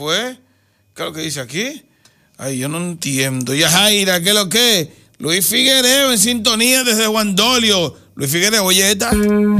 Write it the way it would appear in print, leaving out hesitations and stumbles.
fue? ¿Qué es lo que dice aquí? Ay, yo no entiendo. Y Jaira, ¿qué es lo que? Luis Figuereo en sintonía desde Juan Dolio. Luis Figuereo, oye esta.